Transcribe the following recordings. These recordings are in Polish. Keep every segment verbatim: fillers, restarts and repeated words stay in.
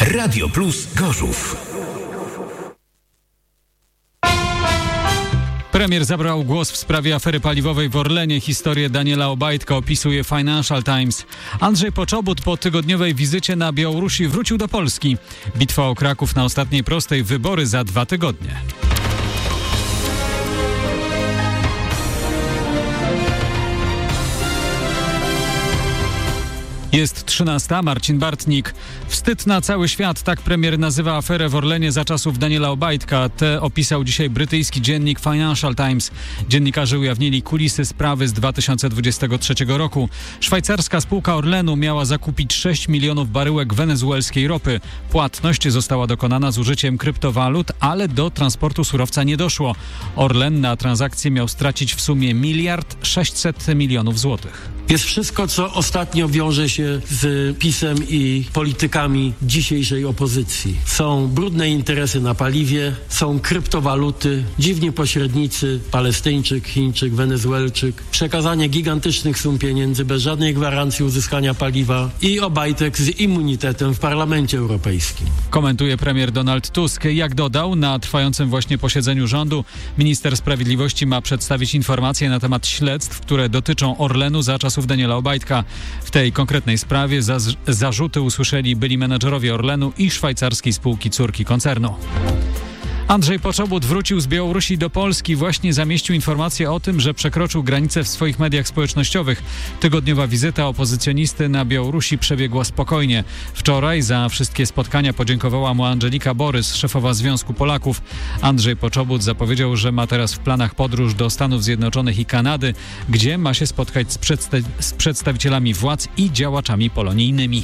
Radio Plus Gorzów. Premier zabrał głos w sprawie afery paliwowej w Orlenie. Historię Daniela Obajtka opisuje Financial Times. Andrzej Poczobut po tygodniowej wizycie na Białorusi wrócił do Polski. Bitwa o Kraków na ostatniej prostej, wybory za dwa tygodnie. Jest trzynasta. Marcin Bartnik. Wstyd na cały świat, tak premier nazywa aferę w Orlenie za czasów Daniela Obajtka. Tę opisał dzisiaj brytyjski dziennik Financial Times. Dziennikarze ujawnili kulisy sprawy z dwa tysiące dwudziestego trzeciego roku. Szwajcarska spółka Orlenu miała zakupić sześć milionów baryłek wenezuelskiej ropy. Płatność została dokonana z użyciem kryptowalut, ale do transportu surowca nie doszło. Orlen na transakcję miał stracić w sumie miliard sześćset milionów złotych. Jest wszystko, co ostatnio wiąże się z PiS-em i politykami dzisiejszej opozycji. Są brudne interesy na paliwie, są kryptowaluty, dziwni pośrednicy, Palestyńczyk, Chińczyk, Wenezuelczyk, przekazanie gigantycznych sum pieniędzy bez żadnej gwarancji uzyskania paliwa i Obajtek z immunitetem w Parlamencie Europejskim. Komentuje premier Donald Tusk. Jak dodał, na trwającym właśnie posiedzeniu rządu minister sprawiedliwości ma przedstawić informacje na temat śledztw, które dotyczą Orlenu za czasów Daniela Obajtka. W tej konkretnej sprawie za- zarzuty usłyszeli byli menedżerowie Orlenu i szwajcarskiej spółki córki koncernu. Andrzej Poczobut wrócił z Białorusi do Polski. Właśnie zamieścił informację o tym, że przekroczył granicę w swoich mediach społecznościowych. Tygodniowa wizyta opozycjonisty na Białorusi przebiegła spokojnie. Wczoraj za wszystkie spotkania podziękowała mu Andżelika Borys, szefowa Związku Polaków. Andrzej Poczobut zapowiedział, że ma teraz w planach podróż do Stanów Zjednoczonych i Kanady, gdzie ma się spotkać z, przedsta- z przedstawicielami władz i działaczami polonijnymi.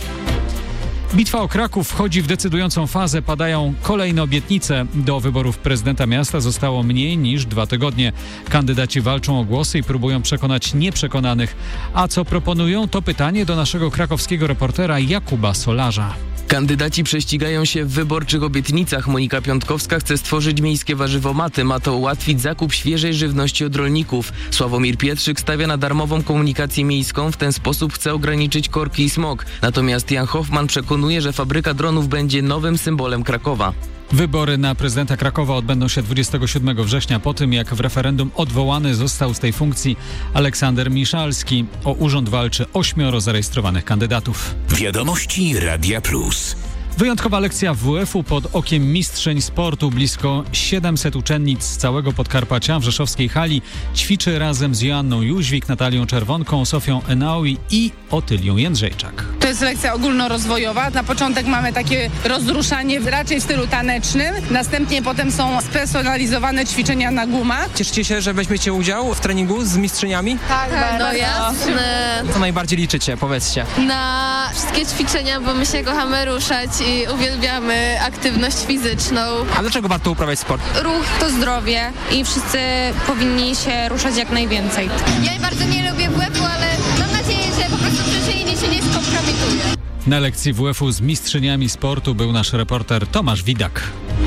Bitwa o Kraków wchodzi w decydującą fazę. Padają kolejne obietnice. Do wyborów prezydenta miasta zostało mniej niż dwa tygodnie. Kandydaci walczą o głosy i próbują przekonać nieprzekonanych. A co proponują, to pytanie do naszego krakowskiego reportera Jakuba Solarza. Kandydaci prześcigają się w wyborczych obietnicach. Monika Piątkowska chce stworzyć miejskie warzywomaty. Ma to ułatwić zakup świeżej żywności od rolników. Sławomir Pietrzyk stawia na darmową komunikację miejską. W ten sposób chce ograniczyć korki i smog. Natomiast Jan Hoffman przekonuje, że fabryka dronów będzie nowym symbolem Krakowa. Wybory na prezydenta Krakowa odbędą się dwudziestego siódmego września po tym, jak w referendum odwołany został z tej funkcji Aleksander Miszalski. O urząd walczy ośmioro zarejestrowanych kandydatów. Wiadomości Radia Plus. Wyjątkowa lekcja W W U pod okiem mistrzeń sportu. Blisko siedemset uczennic z całego Podkarpacia w rzeszowskiej hali ćwiczy razem z Joanną Jóźwik, Natalią Czerwonką, Sofią Enaui i Otylią Jędrzejczak. To jest lekcja ogólnorozwojowa. Na początek mamy takie rozruszanie raczej w stylu tanecznym. Następnie potem są spersonalizowane ćwiczenia na gumach. Cieszycie się, że weźmiecie udział w treningu z mistrzyniami? Tak, tak no jasne. Co najbardziej liczycie? Powiedzcie. Na wszystkie ćwiczenia, bo my się kochamy ruszać i uwielbiamy aktywność fizyczną. A dlaczego warto uprawiać sport? Ruch to zdrowie i wszyscy powinni się ruszać jak najwięcej. Ja bardzo nie lubię W W U, ale mam nadzieję, że po prostu przyczynienie się nie skompromituje. Na lekcji W W U z mistrzyniami sportu był nasz reporter Tomasz Widak.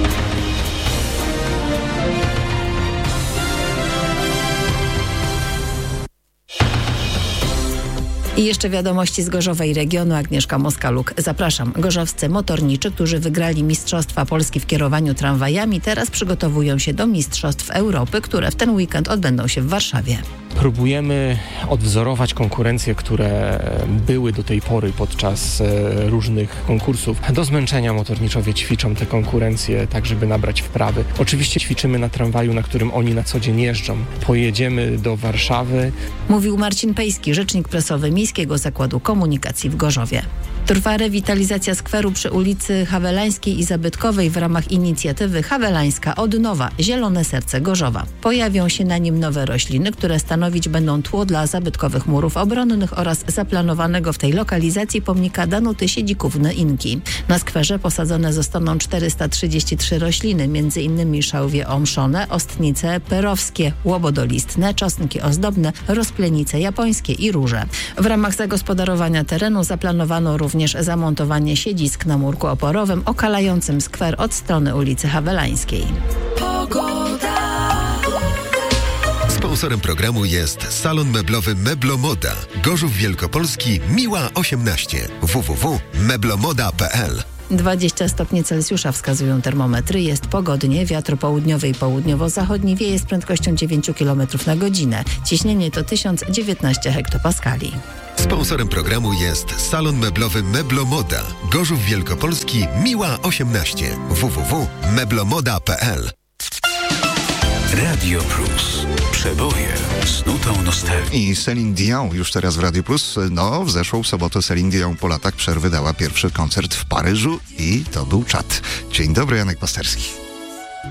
I jeszcze wiadomości z Gorzowa i regionu. Agnieszka Moskaluk. Zapraszam. Gorzowscy motorniczy, którzy wygrali Mistrzostwa Polski w kierowaniu tramwajami, teraz przygotowują się do Mistrzostw Europy, które w ten weekend odbędą się w Warszawie. Próbujemy odwzorować konkurencje, które były do tej pory podczas e, różnych konkursów. Do zmęczenia motorniczowie ćwiczą te konkurencje, tak żeby nabrać wprawy. Oczywiście ćwiczymy na tramwaju, na którym oni na co dzień jeżdżą. Pojedziemy do Warszawy. Mówił Marcin Pejski, rzecznik prasowy Miejskiego Zakładu Komunikacji w Gorzowie. Trwa rewitalizacja skweru przy ulicy Hawelańskiej i Zabytkowej w ramach inicjatywy Hawelańska Odnowa – Zielone Serce Gorzowa. Pojawią się na nim nowe rośliny, które stanowić będą tło dla zabytkowych murów obronnych oraz zaplanowanego w tej lokalizacji pomnika Danuty Siedzikówny-Inki. Na skwerze posadzone zostaną czterysta trzydzieści trzy rośliny, m.in. szałwie omszone, ostnice perowskie, łobodolistne, czosnki ozdobne, rozplenice japońskie i róże. W ramach zagospodarowania terenu zaplanowano również zamontowanie siedzisk na murku oporowym okalającym skwer od strony ulicy Hawelańskiej. Sponsorem programu jest salon meblowy Meblomoda. Gorzów Wielkopolski, Miła osiemnaście. w w w kropka meblomoda kropka p l. dwadzieścia stopni Celsjusza wskazują termometry. Jest pogodnie, wiatr południowy i południowo-zachodni wieje z prędkością dziewięć kilometrów na godzinę. Ciśnienie to tysiąc dziewiętnaście hektopaskali. Sponsorem programu jest salon meblowy Meblomoda. Gorzów Wielkopolski, Miła osiemnaście. w w w kropka meblomoda kropka p l. Radio Plus. Przeboje z nutą nostalgii. I Celine Dion już teraz w Radio Plus. No, w zeszłą sobotę Celine Dion po latach przerwy dała pierwszy koncert w Paryżu i to był czad. Dzień dobry, Janek Pasterski.